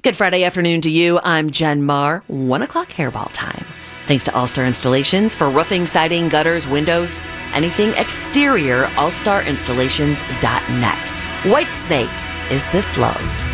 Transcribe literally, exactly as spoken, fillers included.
Good Friday afternoon to you. I'm Jen Marr. One o'clock hairball time. Thanks to All Star Installations for roofing, siding, gutters, windows, anything exterior, all star installations dot net. Whitesnake, is this love?